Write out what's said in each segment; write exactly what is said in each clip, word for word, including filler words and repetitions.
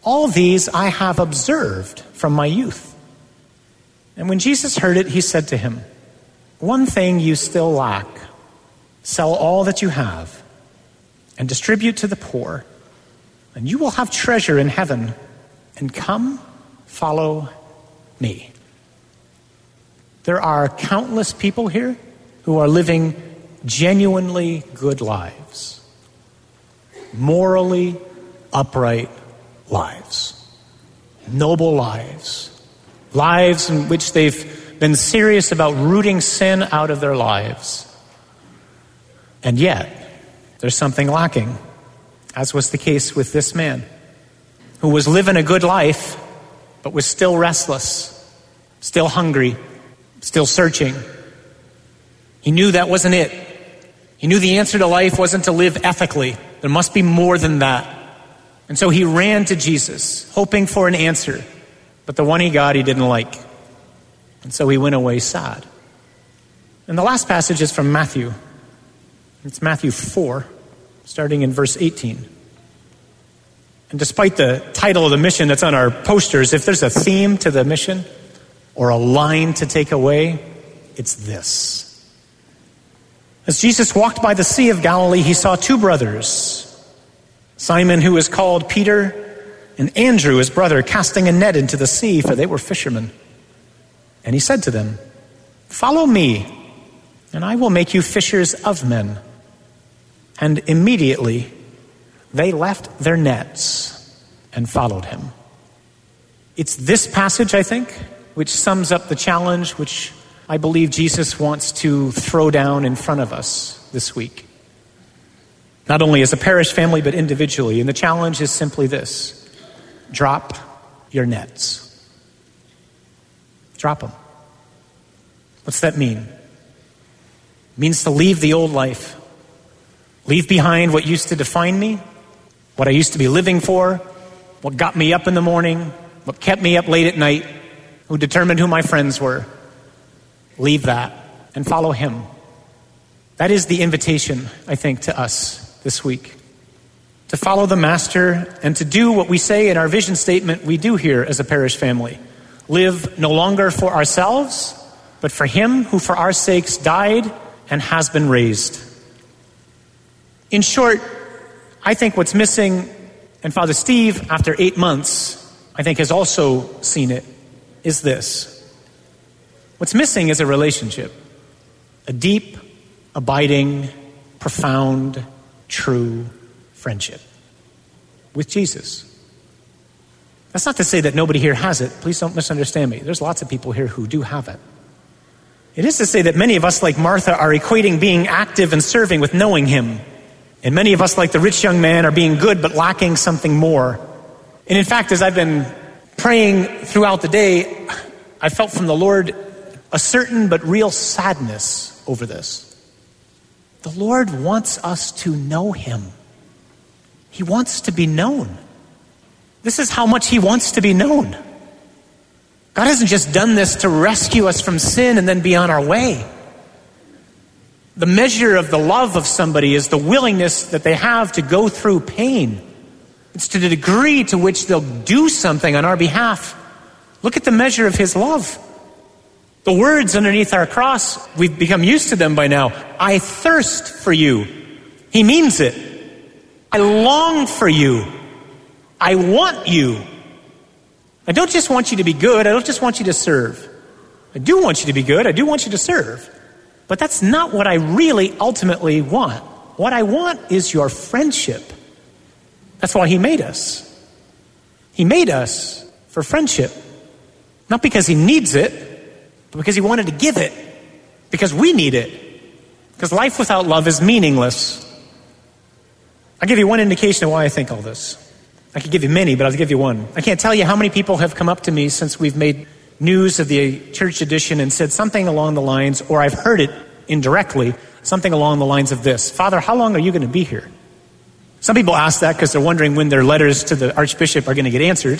All these I have observed from my youth." And when Jesus heard it, he said to him, "One thing you still lack. Sell all that you have and distribute to the poor, and you will have treasure in heaven. And come, follow me." There are countless people here who are living genuinely good lives, morally upright lives, noble lives, lives in which they've been serious about rooting sin out of their lives. And yet, there's something lacking, as was the case with this man, who was living a good life, but was still restless, still hungry, still searching. He knew that wasn't it. He knew the answer to life wasn't to live ethically. There must be more than that. And so he ran to Jesus, hoping for an answer. But the one he got, he didn't like. And so he went away sad. And the last passage is from Matthew. It's Matthew four, starting in verse eighteen. And despite the title of the mission that's on our posters, if there's a theme to the mission or a line to take away, it's this. As Jesus walked by the Sea of Galilee, he saw two brothers, Simon, who is called Peter, and Andrew, his brother, casting a net into the sea, for they were fishermen. And he said to them, "Follow me, and I will make you fishers of men." And immediately they left their nets and followed him. It's this passage, I think, which sums up the challenge which I believe Jesus wants to throw down in front of us this week. Not only as a parish family, but individually. And the challenge is simply this: drop your nets. Drop them. What's that mean? It means to leave the old life. Leave behind what used to define me, what I used to be living for, what got me up in the morning, what kept me up late at night, who determined who my friends were. Leave that and follow him. That is the invitation, I think, to us this week. To follow the Master and to do what we say in our vision statement we do here as a parish family. Live no longer for ourselves, but for him who for our sakes died and has been raised. In short, I think what's missing, and Father Steve, after eight months, I think has also seen it, is this. What's missing is a relationship. A deep, abiding, profound, true friendship with Jesus. That's not to say that nobody here has it. Please don't misunderstand me. There's lots of people here who do have it. It is to say that many of us, like Martha, are equating being active and serving with knowing him. And many of us, like the rich young man, are being good but lacking something more. And in fact, as I've been praying throughout the day, I felt from the Lord a certain but real sadness over this. The Lord wants us to know him. He wants to be known. This is how much he wants to be known. God hasn't just done this to rescue us from sin and then be on our way. The measure of the love of somebody is the willingness that they have to go through pain. It's to the degree to which they'll do something on our behalf. Look at the measure of his love. The words underneath our cross, we've become used to them by now. I thirst for you. He means it. I long for you. I want you. I don't just want you to be good. I don't just want you to serve. I do want you to be good. I do want you to serve. But that's not what I really ultimately want. What I want is your friendship. That's why he made us. He made us for friendship. Not because he needs it, but because he wanted to give it. Because we need it. Because life without love is meaningless. I'll give you one indication of why I think all this. I could give you many, but I'll give you one. I can't tell you how many people have come up to me since we've made news of the church edition and said something along the lines, or I've heard it indirectly, something along the lines of this: Father, how long are you going to be here? Some people ask that because they're wondering when their letters to the Archbishop are going to get answered.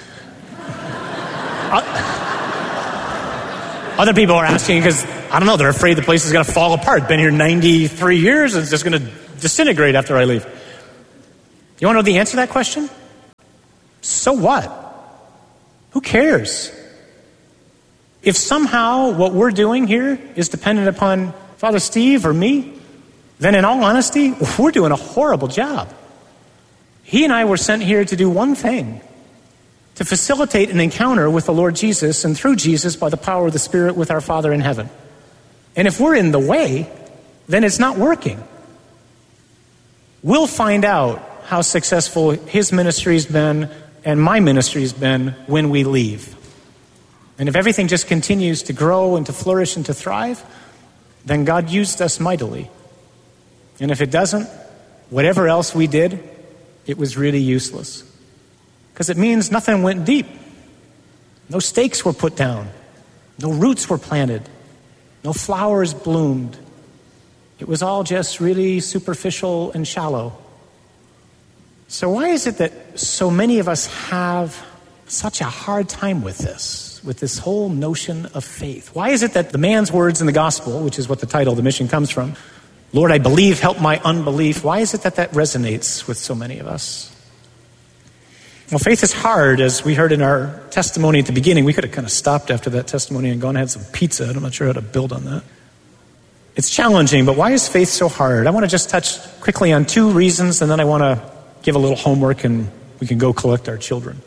Other people are asking because, I don't know, they're afraid the place is going to fall apart. Been here ninety-three years and it's just going to disintegrate after I leave. You want to know the answer to that question? So what? Who cares? If somehow what we're doing here is dependent upon Father Steve or me, then in all honesty, we're doing a horrible job. He and I were sent here to do one thing, to facilitate an encounter with the Lord Jesus, and through Jesus, by the power of the Spirit, with our Father in heaven. And if we're in the way, then it's not working. We'll find out how successful his ministry's been and my ministry's been when we leave. And if everything just continues to grow and to flourish and to thrive, then God used us mightily. And if it doesn't, whatever else we did, it was really useless. Because it means nothing went deep. No stakes were put down. No roots were planted. No flowers bloomed. It was all just really superficial and shallow. So why is it that so many of us have such a hard time with this, with this whole notion of faith? Why is it that the man's words in the gospel, which is what the title of the mission comes from, Lord, I believe, help my unbelief, why is it that that resonates with so many of us? Well, faith is hard, as we heard in our testimony at the beginning. We could have kind of stopped after that testimony and gone and had some pizza. I'm not sure how to build on that. It's challenging, but why is faith so hard? I want to just touch quickly on two reasons, and then I want to give a little homework and we can go collect our children.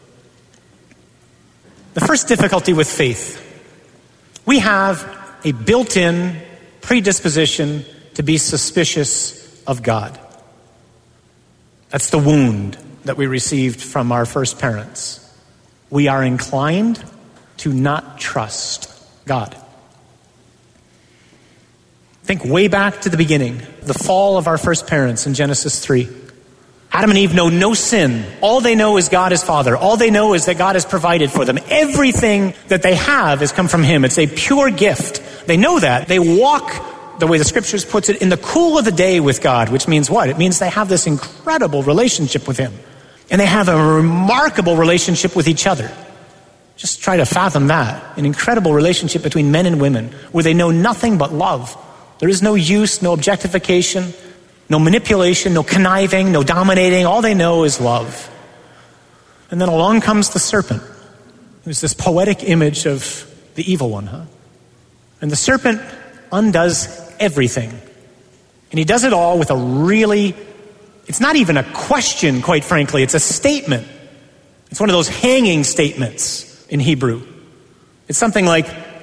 The first difficulty with faith, we have a built-in predisposition to be suspicious of God. That's the wound that we received from our first parents. We are inclined to not trust God. Think way back to the beginning, the fall of our first parents in Genesis three. Adam and Eve know no sin. All they know is God is Father. All they know is that God has provided for them. Everything that they have has come from Him. It's a pure gift. They know that. They walk, the way the Scriptures puts it, in the cool of the day with God, which means what? It means they have this incredible relationship with Him. And they have a remarkable relationship with each other. Just try to fathom that. An incredible relationship between men and women where they know nothing but love. There is no use, no objectification, no manipulation, no conniving, no dominating. All they know is love. And then along comes the serpent, who's this poetic image of the evil one, huh? And the serpent undoes everything. And he does it all with a really, it's not even a question, quite frankly. It's a statement. It's one of those hanging statements in Hebrew. It's something like,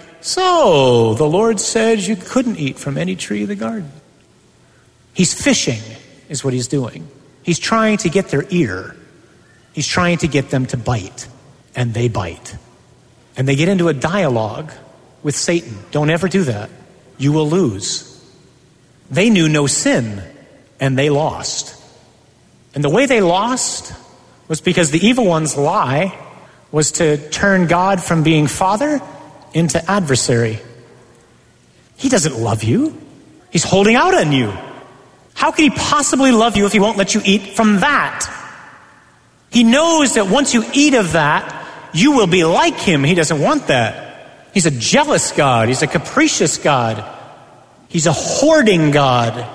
so the Lord said you couldn't eat from any tree of the garden. He's fishing, is what he's doing. He's trying to get their ear. He's trying to get them to bite, and they bite. And they get into a dialogue with Satan. Don't ever do that. You will lose. They knew no sin, and they lost. And the way they lost was because the evil one's lie was to turn God from being Father into adversary. He doesn't love you. He's holding out on you. How could he possibly love you if he won't let you eat from that? He knows that once you eat of that, you will be like him. He doesn't want that. He's a jealous God. He's a capricious God. He's a hoarding God.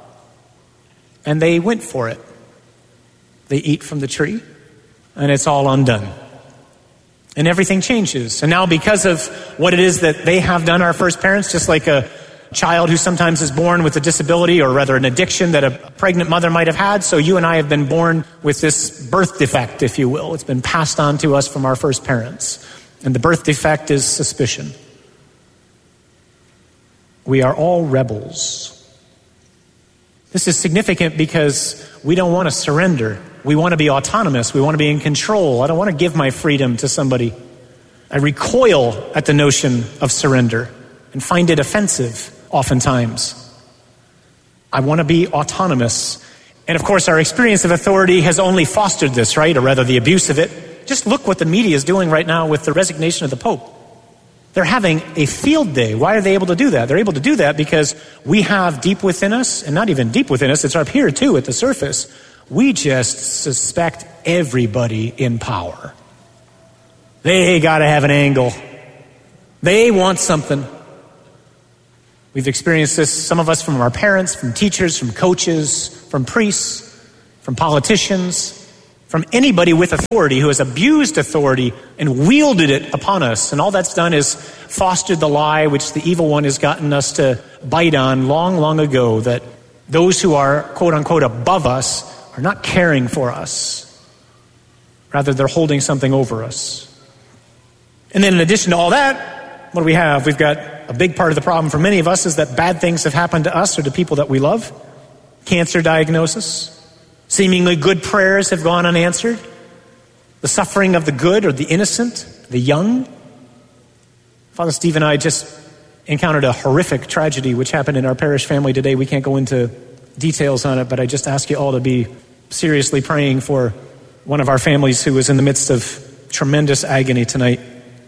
And they went for it. They eat from the tree, and it's all undone. And everything changes. And now because of what it is that they have done, our first parents, just like a child who sometimes is born with a disability, or rather an addiction that a pregnant mother might have had, so you and I have been born with this birth defect, if you will. It's been passed on to us from our first parents. And the birth defect is suspicion. We are all rebels. This is significant because we don't want to surrender. We want to be autonomous. We want to be in control. I don't want to give my freedom to somebody. I recoil at the notion of surrender and find it offensive oftentimes. I want to be autonomous. And of course, our experience of authority has only fostered this, right? Or rather, the abuse of it. Just look what the media is doing right now with the resignation of the Pope. They're having a field day. Why are they able to do that? They're able to do that because we have deep within us, and not even deep within us, it's up here too at the surface, we just suspect everybody in power. They got to have an angle. They want something. We've experienced this, some of us, from our parents, from teachers, from coaches, from priests, from politicians, from anybody with authority who has abused authority and wielded it upon us. And all that's done is fostered the lie which the evil one has gotten us to bite on long, long ago, that those who are, quote unquote, above us are not caring for us. Rather, they're holding something over us. And then in addition to all that, what do we have? We've got a big part of the problem for many of us is that bad things have happened to us or to people that we love. Cancer diagnosis. Seemingly good prayers have gone unanswered. The suffering of the good or the innocent, the young. Father Steve and I just encountered a horrific tragedy which happened in our parish family today. We can't go into details on it, but I just ask you all to be seriously praying for one of our families who is in the midst of tremendous agony tonight.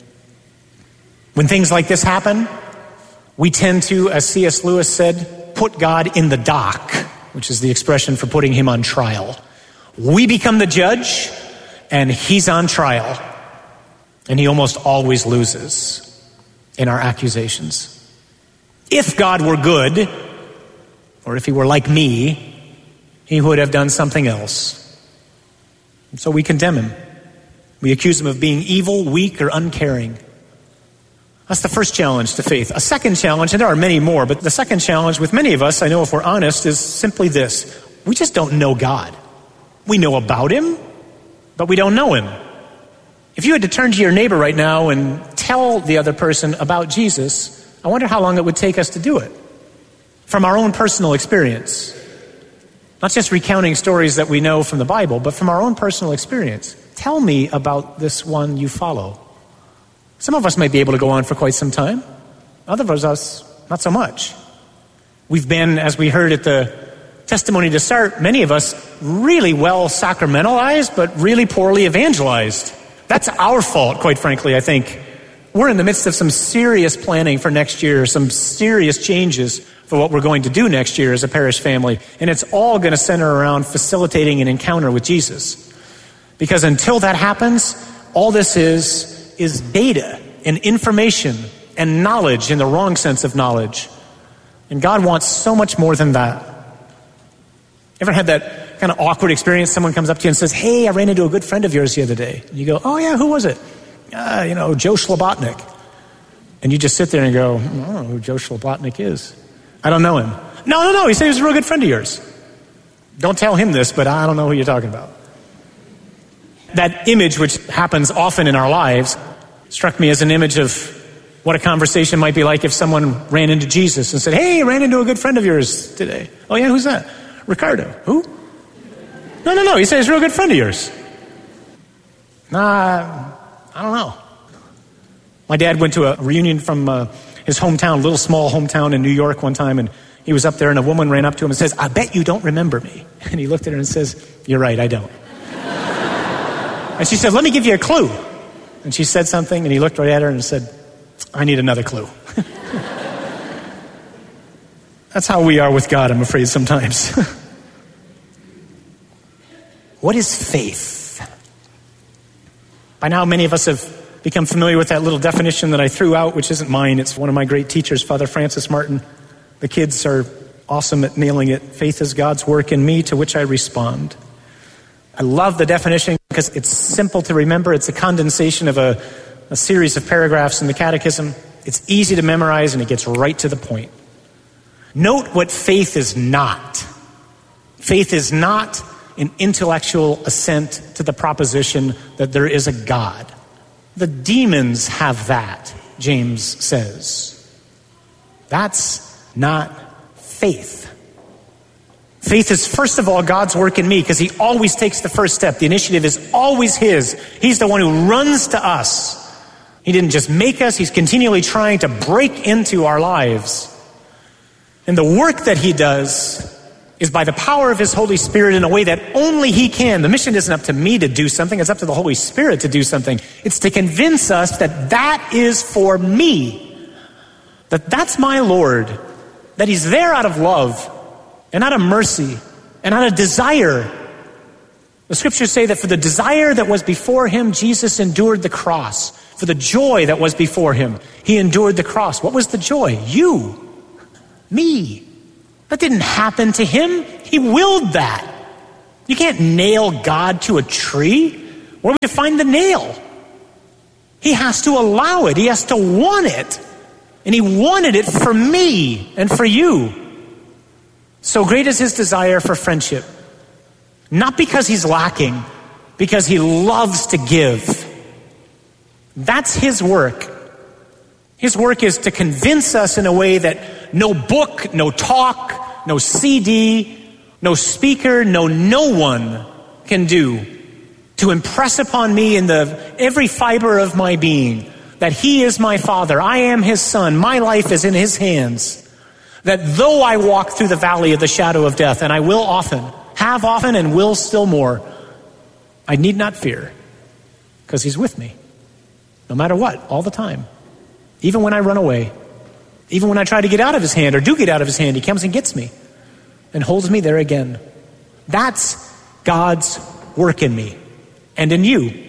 When things like this happen, we tend to, as C S Lewis said, put God in the dock, which is the expression for putting him on trial. We become the judge, and he's on trial. And he almost always loses in our accusations. If God were good, or if he were like me, he would have done something else. And so we condemn him. We accuse him of being evil, weak, or uncaring. That's the first challenge to faith. A second challenge, and there are many more, but the second challenge with many of us, I know if we're honest, is simply this. We just don't know God. We know about him, but we don't know him. If you had to turn to your neighbor right now and tell the other person about Jesus, I wonder how long it would take us to do it. From our own personal experience. Not just recounting stories that we know from the Bible, but from our own personal experience. Tell me about this one you follow. Some of us might be able to go on for quite some time. Others of us, not so much. We've been, as we heard at the testimony to start, many of us really well sacramentalized, but really poorly evangelized. That's our fault, quite frankly, I think. We're in the midst of some serious planning for next year, some serious changes for what we're going to do next year as a parish family. And it's all going to center around facilitating an encounter with Jesus. Because until that happens, all this is is data and information and knowledge in the wrong sense of knowledge. And God wants so much more than that. Ever had that kind of awkward experience? Someone comes up to you and says, hey, I ran into a good friend of yours the other day. And you go, oh yeah, who was it? Uh, you know, Joe Slobotnik. And you just sit there and go, I don't know who Joe Slobotnik is. I don't know him. No, no, no, he said he was a real good friend of yours. Don't tell him this, but I don't know who you're talking about. That image, which happens often in our lives, struck me as an image of what a conversation might be like if someone ran into Jesus and said, hey, I ran into a good friend of yours today. Oh yeah, who's that? Ricardo. Who? No, no, no, he said he's a real good friend of yours. Nah, I don't know. My dad went to a reunion from uh, his hometown, little small hometown in New York one time, and he was up there and a woman ran up to him and says, I bet you don't remember me. And he looked at her and says, you're right, I don't. And she said, let me give you a clue. And she said something, and he looked right at her and said, I need another clue. That's how we are with God, I'm afraid, sometimes. What is faith? By now, many of us have become familiar with that little definition that I threw out, which isn't mine. It's one of my great teachers, Father Francis Martin. The kids are awesome at nailing it. Faith is God's work in me to which I respond. I love the definition because it's simple to remember. It's a condensation of a, a series of paragraphs in the Catechism. It's easy to memorize and it gets right to the point. Note what faith is not. Faith is not an intellectual assent to the proposition that there is a God. The demons have that, James says. That's not faith. Faith is, first of all, God's work in me because he always takes the first step. The initiative is always his. He's the one who runs to us. He didn't just make us. He's continually trying to break into our lives. And the work that he does is by the power of his Holy Spirit in a way that only he can. The mission isn't up to me to do something. It's up to the Holy Spirit to do something. It's to convince us that that is for me. That that's my Lord. That he's there out of love. And out of mercy, and out of desire. The scriptures say that for the desire that was before him, Jesus endured the cross. For the joy that was before him, he endured the cross. What was the joy? You. Me. That didn't happen to him. He willed that. You can't nail God to a tree. Where would you find the nail? He has to allow it. He has to want it. And he wanted it for me and for you. So great is his desire for friendship. Not because he's lacking, because he loves to give. That's his work. His work is to convince us in a way that no book, no talk, no C D, no speaker, no no one can do. To impress upon me in the every fiber of my being that he is my Father, I am his Son, my life is in his hands. That though I walk through the valley of the shadow of death, and I will often, have often, and will still more, I need not fear, because he's with me. No matter what, all the time. Even when I run away, even when I try to get out of his hand or do get out of his hand, he comes and gets me and holds me there again. That's God's work in me and in you.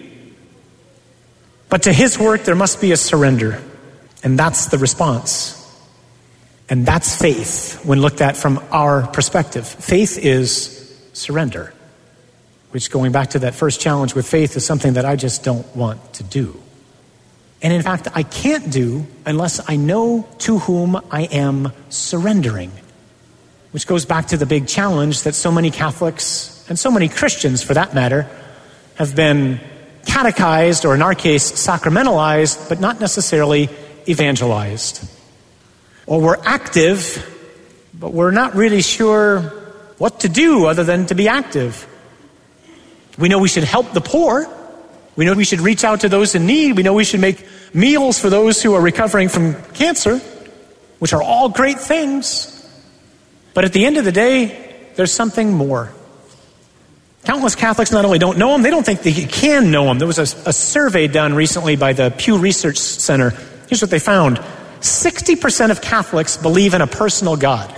But to his work, there must be a surrender. And that's the response. And that's faith when looked at from our perspective. Faith is surrender, which, going back to that first challenge with faith, is something that I just don't want to do. And in fact, I can't do unless I know to whom I am surrendering. Which goes back to the big challenge that so many Catholics, and so many Christians for that matter, have been catechized, or in our case, sacramentalized, but not necessarily evangelized. Or we're active, but we're not really sure what to do other than to be active. We know we should help the poor. We know we should reach out to those in need. We know we should make meals for those who are recovering from cancer, which are all great things. But at the end of the day, there's something more. Countless Catholics not only don't know him, they don't think they can know him. There was a, a survey done recently by the Pew Research Center. Here's what they found. sixty percent of Catholics believe in a personal God.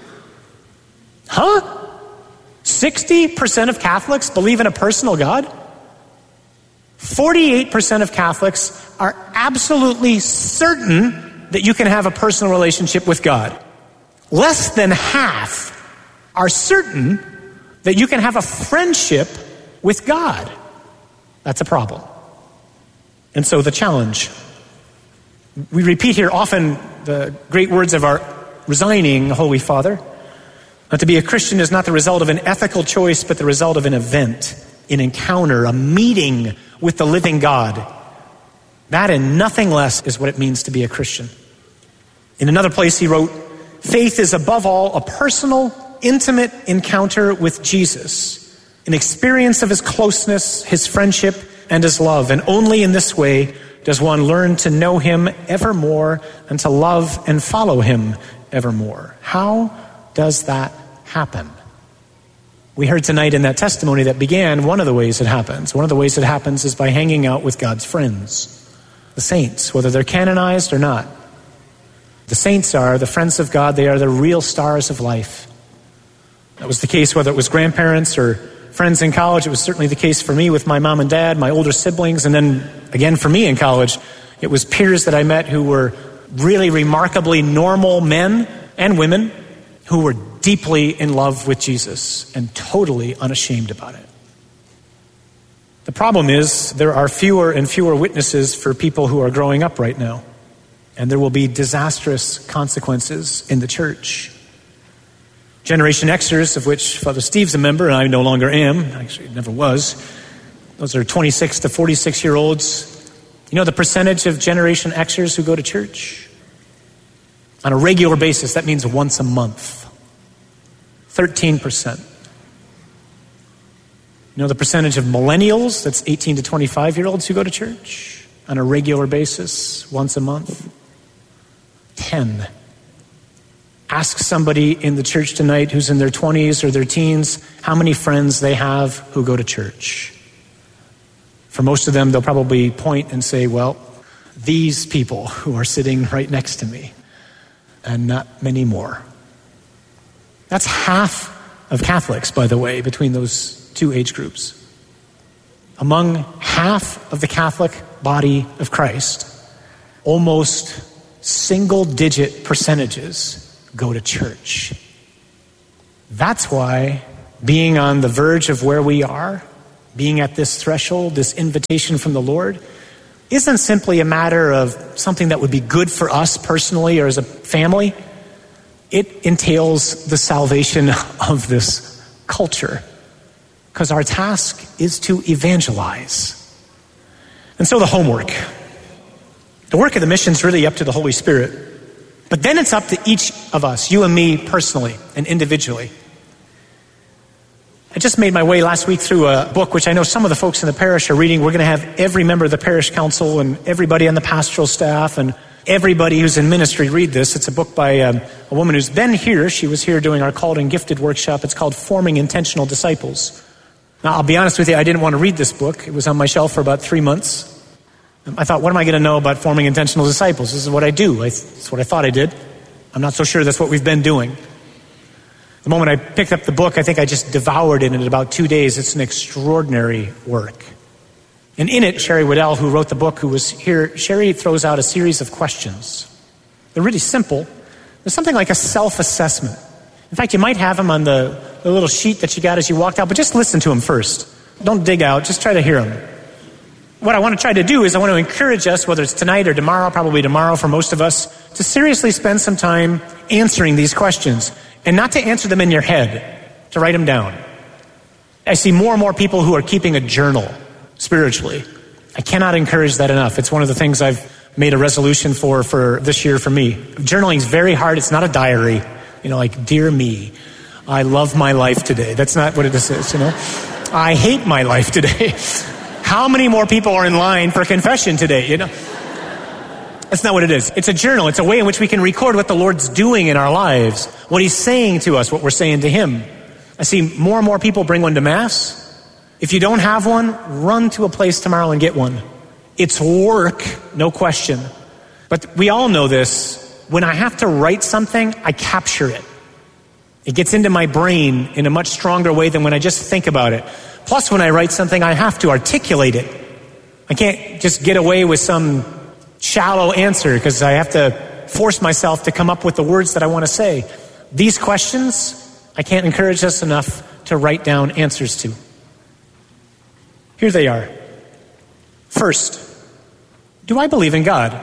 Huh? sixty percent of Catholics believe in a personal God? forty-eight percent of Catholics are absolutely certain that you can have a personal relationship with God. Less than half are certain that you can have a friendship with God. That's a problem. And so the challenge. We repeat here often the great words of our resigning Holy Father. Now, to be a Christian is not the result of an ethical choice, but the result of an event, an encounter, a meeting with the living God. That and nothing less is what it means to be a Christian. In another place he wrote, faith is above all a personal, intimate encounter with Jesus, an experience of his closeness, his friendship, and his love. And only in this way does one learn to know him ever more and to love and follow him ever more. How does that happen? We heard tonight in that testimony that began one of the ways it happens. One of the ways it happens is by hanging out with God's friends, the saints, whether they're canonized or not. The saints are the friends of God. They are the real stars of life. That was the case whether it was grandparents or friends in college. It was certainly the case for me with my mom and dad, my older siblings, and then again for me in college, it was peers that I met who were really remarkably normal men and women who were deeply in love with Jesus and totally unashamed about it. The problem is there are fewer and fewer witnesses for people who are growing up right now, and there will be disastrous consequences in the church. Generation Xers, of which Father Steve's a member, and I no longer am, actually never was. Those are twenty-six to forty-six year olds. You know the percentage of Generation Xers who go to church? On a regular basis, that means once a month. thirteen percent. You know the percentage of millennials, that's eighteen to twenty-five year olds who go to church on a regular basis, once a month? ten. Ask somebody in the church tonight who's in their twenties or their teens how many friends they have who go to church. For most of them, they'll probably point and say, well, these people who are sitting right next to me, and not many more. That's half of Catholics, by the way, between those two age groups. Among half of the Catholic body of Christ, almost single-digit percentages go to church. That's why being on the verge of where we are, being at this threshold, this invitation from the Lord, isn't simply a matter of something that would be good for us personally or as a family. It entails the salvation of this culture, because our task is to evangelize. And so the homework. The work of the mission is really up to the Holy Spirit. But then it's up to each of us, you and me personally and individually. I just made my way last week through a book which I know some of the folks in the parish are reading. We're going to have every member of the parish council and everybody on the pastoral staff and everybody who's in ministry read this. It's a book by um, a woman who's been here. She was here doing our Called and Gifted workshop. It's called Forming Intentional Disciples. Now, I'll be honest with you, I didn't want to read this book. It was on my shelf for about three months. I thought, what am I going to know about forming intentional disciples? This is what I do. It's what I thought I did. I'm not so sure that's what we've been doing. The moment I picked up the book, I think I just devoured it in about two days. It's an extraordinary work. And in it, Sherry Waddell, who wrote the book, who was here, Sherry throws out a series of questions. They're really simple. There's something like a self-assessment. In fact, you might have them on the, the little sheet that you got as you walked out, but just listen to them first. Don't dig out, just try to hear them. What I want to try to do is I want to encourage us, whether it's tonight or tomorrow, probably tomorrow for most of us, to seriously spend some time answering these questions. And not to answer them in your head, to write them down. I see more and more people who are keeping a journal spiritually. I cannot encourage that enough. It's one of the things I've made a resolution for for this year for me. Journaling is very hard. It's not a diary. You know, like, dear me, I love my life today. That's not what it is, you know. I hate my life today. How many more people are in line for confession today, you know? That's not what it is. It's a journal. It's a way in which we can record what the Lord's doing in our lives, what He's saying to us, what we're saying to Him. I see more and more people bring one to Mass. If you don't have one, run to a place tomorrow and get one. It's work, no question. But we all know this. When I have to write something, I capture it. It gets into my brain in a much stronger way than when I just think about it. Plus, when I write something, I have to articulate it. I can't just get away with some shallow answer because I have to force myself to come up with the words that I want to say. These questions, I can't encourage us enough to write down answers to. Here they are. First, do I believe in God?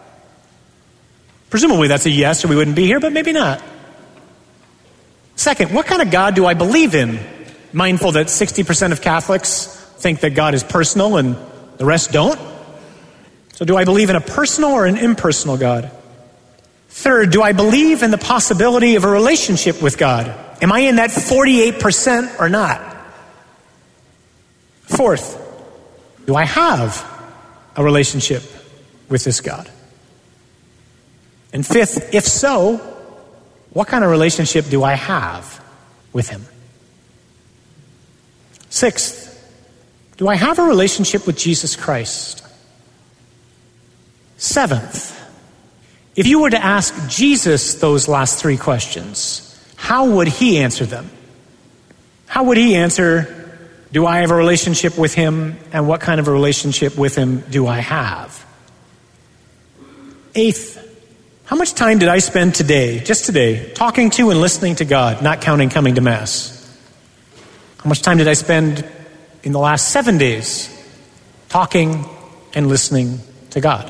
Presumably that's a yes, or we wouldn't be here, but maybe not. Second, what kind of God do I believe in? Mindful that sixty percent of Catholics think that God is personal and the rest don't. So do I believe in a personal or an impersonal God? Third, do I believe in the possibility of a relationship with God? Am I in that forty-eight percent or not? Fourth, do I have a relationship with this God? And fifth, if so, what kind of relationship do I have with Him? Sixth, do I have a relationship with Jesus Christ? Seventh, if you were to ask Jesus those last three questions, how would He answer them? How would He answer, do I have a relationship with Him, and what kind of a relationship with Him do I have? Eighth, how much time did I spend today, just today, talking to and listening to God, not counting coming to Mass? How much time did I spend in the last seven days talking and listening to God?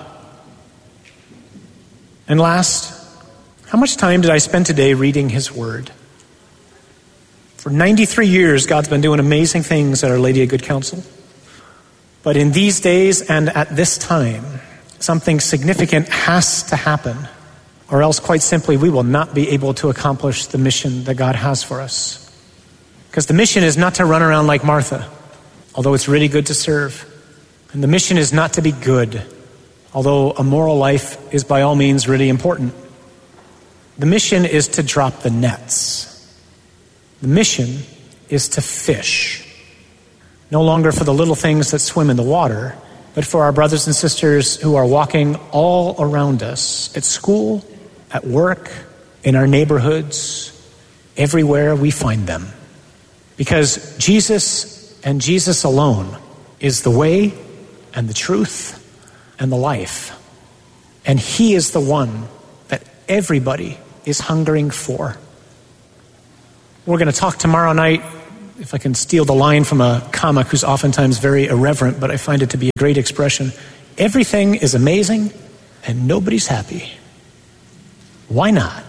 And last, how much time did I spend today reading His Word? For ninety-three years, God's been doing amazing things at Our Lady of Good Counsel. But in these days and at this time, something significant has to happen, or else, quite simply, we will not be able to accomplish the mission that God has for us. Because the mission is not to run around like Martha, although it's really good to serve. And the mission is not to be good, although a moral life is by all means really important. The mission is to drop the nets. The mission is to fish. No longer for the little things that swim in the water, but for our brothers and sisters who are walking all around us, at school, at work, in our neighborhoods, everywhere we find them. Because Jesus and Jesus alone is the way and the truth and the life. And He is the one that everybody is hungering for. We're going to talk tomorrow night if I can steal the line from a comic who's oftentimes very irreverent, but I find it to be a great expression, everything is amazing and nobody's happy. Why not?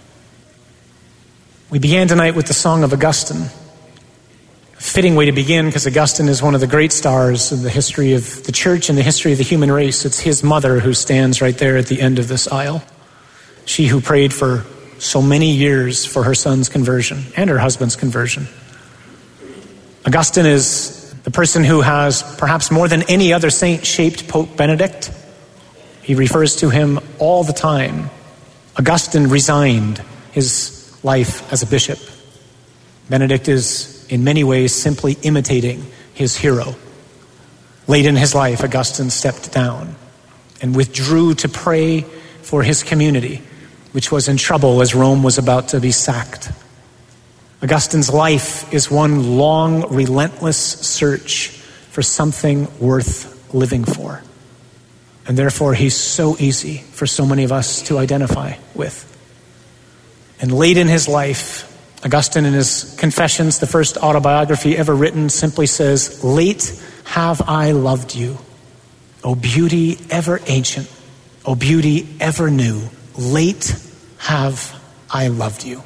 We began tonight with the Song of Augustine. A fitting way to begin, because Augustine is one of the great stars in the history of the church and the history of the human race. It's his mother who stands right there at the end of this aisle. She who prayed for so many years for her son's conversion and her husband's conversion. Augustine is the person who has, perhaps more than any other saint, shaped Pope Benedict. He refers to him all the time. Augustine resigned his life as a bishop. Benedict is in many ways simply imitating his hero. Late in his life, Augustine stepped down and withdrew to pray for his community, which was in trouble as Rome was about to be sacked. Augustine's life is one long, relentless search for something worth living for. And therefore, he's so easy for so many of us to identify with. And late in his life, Augustine, in his Confessions, the first autobiography ever written, simply says, "Late have I loved you, O beauty ever ancient, O beauty ever new. Late have I loved you."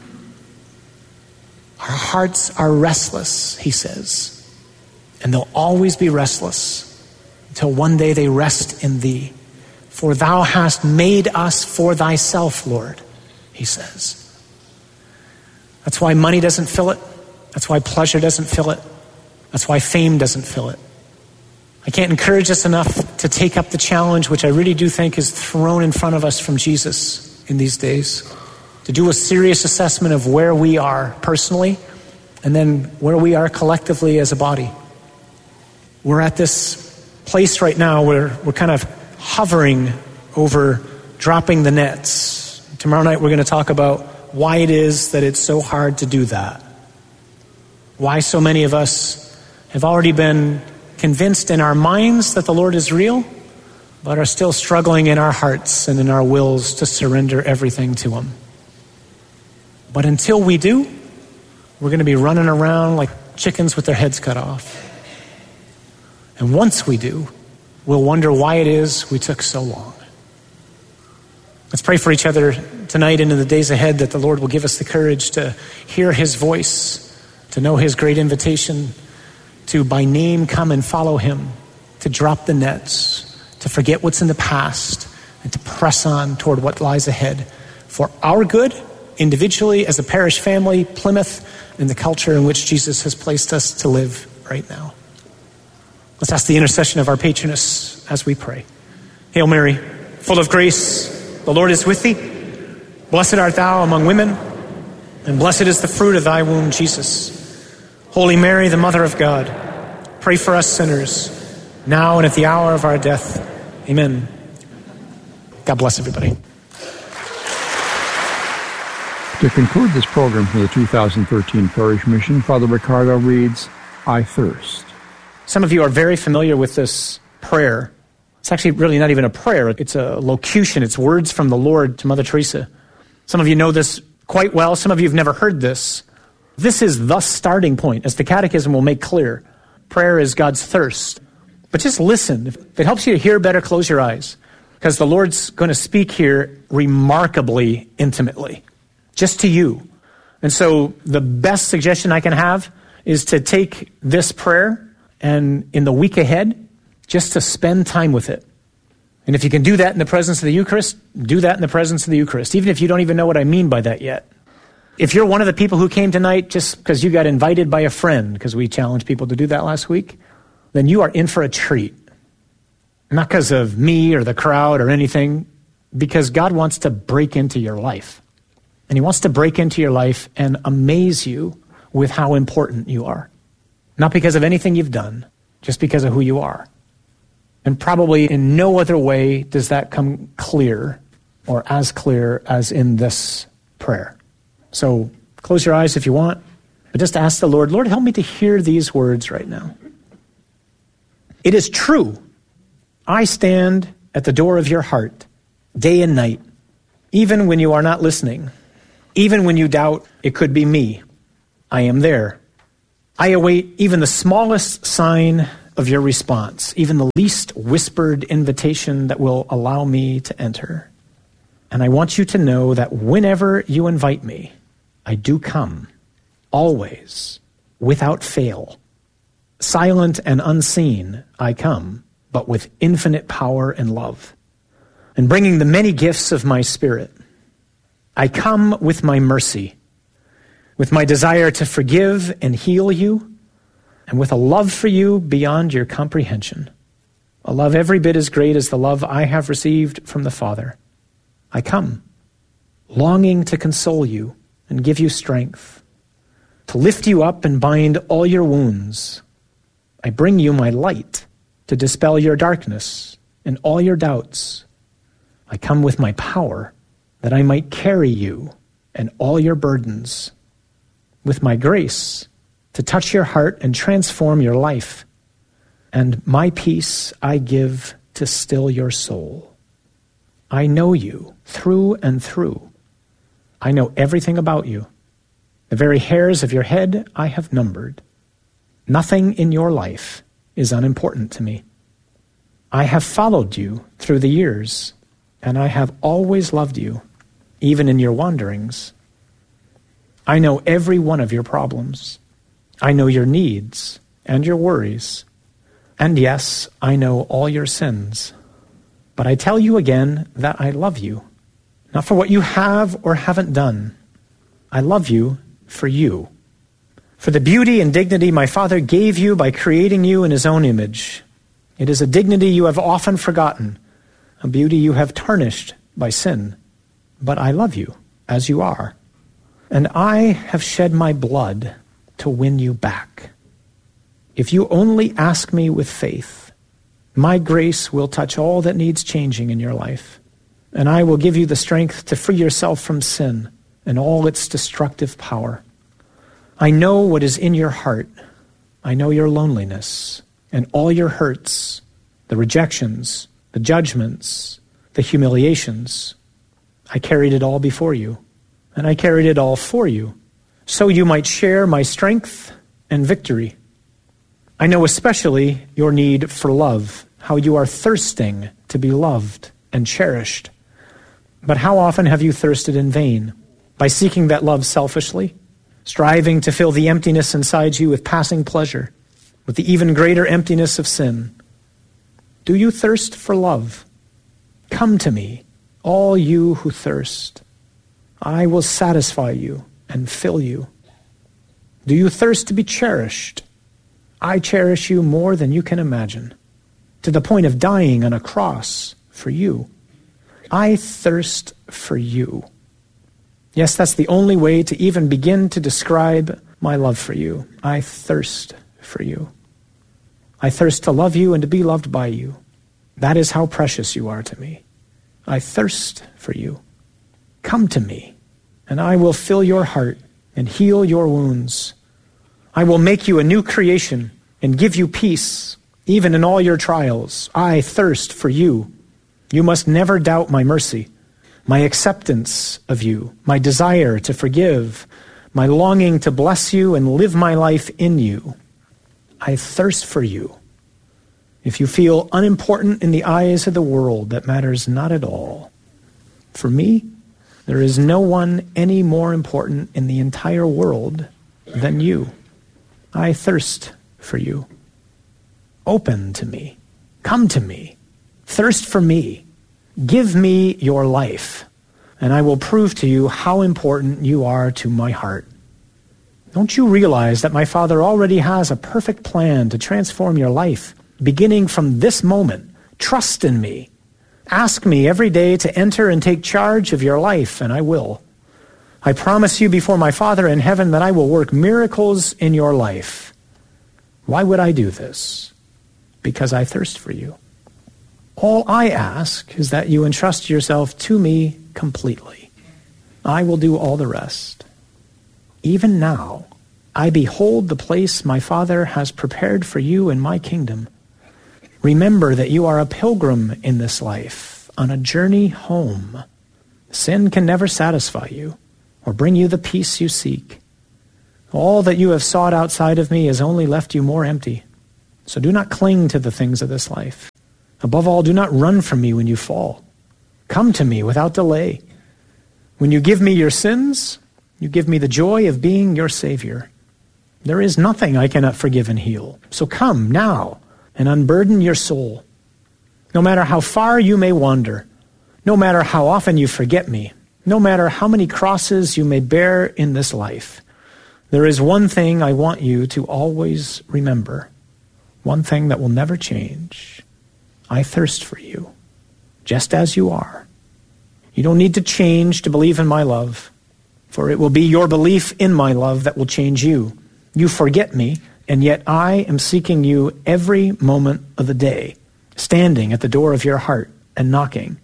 Our hearts are restless, he says, and they'll always be restless until one day they rest in thee. For thou hast made us for thyself, Lord, he says. That's why money doesn't fill it. That's why pleasure doesn't fill it. That's why fame doesn't fill it. I can't encourage us enough to take up the challenge, which I really do think is thrown in front of us from Jesus in these days, to do a serious assessment of where we are personally and then where we are collectively as a body. We're at this place right now where we're kind of hovering over dropping the nets. Tomorrow night we're going to talk about why it is that it's so hard to do that. Why so many of us have already been convinced in our minds that the Lord is real, but are still struggling in our hearts and in our wills to surrender everything to him. But until we do, we're going to be running around like chickens with their heads cut off. And once we do, we'll wonder why it is we took so long. Let's pray for each other tonight and in the days ahead that the Lord will give us the courage to hear his voice, to know his great invitation, to by name come and follow him, to drop the nets, to forget what's in the past, and to press on toward what lies ahead for our good, individually, as a parish family, Plymouth, and the culture in which Jesus has placed us to live right now. Let's ask the intercession of our patroness as we pray. Hail Mary, full of grace, the Lord is with thee. Blessed art thou among women, and blessed is the fruit of thy womb, Jesus. Holy Mary, the Mother of God, pray for us sinners, now and at the hour of our death. Amen. God bless everybody. To conclude this program for the two thousand thirteen Parish Mission, Father Ricardo reads, I thirst. Some of you are very familiar with this prayer. It's actually really not even a prayer. It's a locution. It's words from the Lord to Mother Teresa. Some of you know this quite well. Some of you have never heard this. This is the starting point, as the Catechism will make clear. Prayer is God's thirst. But just listen. If it helps you to hear better, close your eyes, because the Lord's going to speak here remarkably intimately, just to you. And so the best suggestion I can have is to take this prayer and in the week ahead, just to spend time with it. And if you can do that in the presence of the Eucharist, do that in the presence of the Eucharist, even if you don't even know what I mean by that yet. If you're one of the people who came tonight just because you got invited by a friend, because we challenged people to do that last week, then you are in for a treat. Not because of me or the crowd or anything, because God wants to break into your life. And he wants to break into your life and amaze you with how important you are. Not because of anything you've done, just because of who you are. And probably in no other way does that come clear or as clear as in this prayer. So close your eyes if you want, but just ask the Lord, Lord, help me to hear these words right now. It is true. I stand at the door of your heart day and night, even when you are not listening, even when you doubt it could be me. I am there. I await even the smallest sign of your response, even the least whispered invitation that will allow me to enter. And I want you to know that whenever you invite me, I do come, always, without fail. Silent and unseen, I come, but with infinite power and love, and bringing the many gifts of my Spirit. I come with my mercy, with my desire to forgive and heal you, and with a love for you beyond your comprehension, a love every bit as great as the love I have received from the Father. I come, longing to console you and give you strength, to lift you up and bind all your wounds. I bring you my light to dispel your darkness and all your doubts. I come with my power that I might carry you and all your burdens, with my grace to touch your heart and transform your life, and my peace I give to still your soul. I know you through and through. I know everything about you. The very hairs of your head I have numbered. Nothing in your life is unimportant to me. I have followed you through the years, and I have always loved you, even in your wanderings. I know every one of your problems. I know your needs and your worries. And yes, I know all your sins. But I tell you again that I love you, not for what you have or haven't done. I love you for you, for the beauty and dignity my Father gave you by creating you in his own image. It is a dignity you have often forgotten, a beauty you have tarnished by sin. But I love you as you are, and I have shed my blood to win you back. If you only ask me with faith, my grace will touch all that needs changing in your life, and I will give you the strength to free yourself from sin and all its destructive power. I know what is in your heart. I know your loneliness and all your hurts, the rejections, the judgments, the humiliations. I carried it all before you, and I carried it all for you, so you might share my strength and victory. I know especially your need for love, how you are thirsting to be loved and cherished. But how often have you thirsted in vain, by seeking that love selfishly, striving to fill the emptiness inside you with passing pleasure, with the even greater emptiness of sin? Do you thirst for love? Come to me, all you who thirst. I will satisfy you and fill you. Do you thirst to be cherished? I cherish you more than you can imagine, to the point of dying on a cross for you. I thirst for you. Yes, that's the only way to even begin to describe my love for you. I thirst for you. I thirst to love you and to be loved by you. That is how precious you are to me. I thirst for you. Come to me, and I will fill your heart and heal your wounds. I will make you a new creation and give you peace, even in all your trials. I thirst for you. You must never doubt my mercy, my acceptance of you, my desire to forgive, my longing to bless you and live my life in you. I thirst for you. If you feel unimportant in the eyes of the world, that matters not at all. For me, there is no one any more important in the entire world than you. I thirst for you. Open to me. Come to me. Thirst for me. Give me your life, and I will prove to you how important you are to my heart. Don't you realize that my Father already has a perfect plan to transform your life, beginning from this moment? Trust in me. Ask me every day to enter and take charge of your life, and I will. I promise you before my Father in heaven that I will work miracles in your life. Why would I do this? Because I thirst for you. All I ask is that you entrust yourself to me completely. I will do all the rest. Even now, I behold the place my Father has prepared for you in my kingdom. Remember that you are a pilgrim in this life, on a journey home. Sin can never satisfy you or bring you the peace you seek. All that you have sought outside of me has only left you more empty. So do not cling to the things of this life. Above all, do not run from me when you fall. Come to me without delay. When you give me your sins, you give me the joy of being your Savior. There is nothing I cannot forgive and heal. So come now and unburden your soul. No matter how far you may wander, no matter how often you forget me, no matter how many crosses you may bear in this life, there is one thing I want you to always remember, one thing that will never change. I thirst for you, just as you are. You don't need to change to believe in my love, for it will be your belief in my love that will change you. You forget me, and yet I am seeking you every moment of the day, standing at the door of your heart and knocking.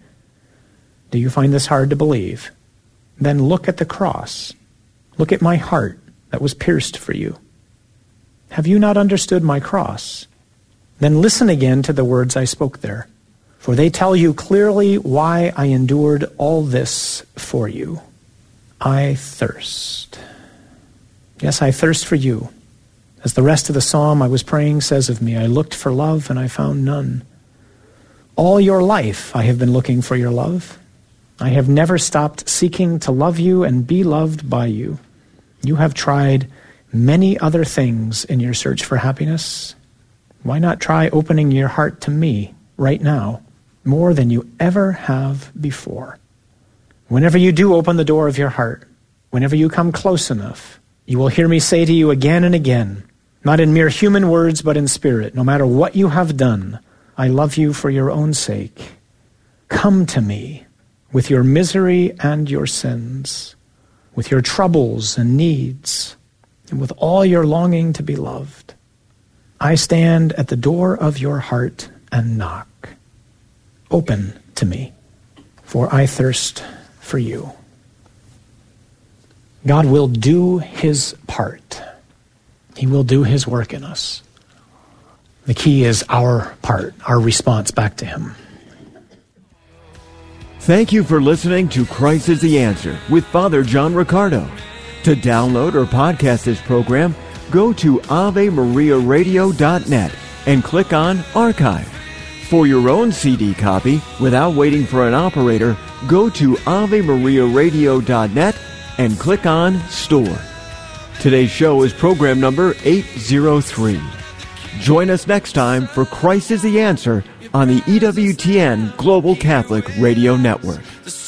Do you find this hard to believe? Then look at the cross. Look at my heart that was pierced for you. Have you not understood my cross? Then listen again to the words I spoke there, for they tell you clearly why I endured all this for you. I thirst. Yes, I thirst for you. As the rest of the psalm I was praying says of me, I looked for love and I found none. All your life I have been looking for your love. I have never stopped seeking to love you and be loved by you. You have tried many other things in your search for happiness. Why not try opening your heart to me right now, more than you ever have before? Whenever you do open the door of your heart, whenever you come close enough, you will hear me say to you again and again, not in mere human words but in spirit, no matter what you have done, I love you for your own sake. Come to me with your misery and your sins, with your troubles and needs, and with all your longing to be loved. I stand at the door of your heart and knock. Open to me, for I thirst for you. God will do his part. He will do his work in us. The key is our part, our response back to him. Thank you for listening to Christ is the Answer with Father John Riccardo. To download or podcast this program, go to ave maria radio dot net and click on Archive. For your own C D copy, without waiting for an operator, go to ave maria radio dot net and click on Store. Today's show is program number eight oh three. Join us next time for Christ is the Answer on the E W T N Global Catholic Radio Network.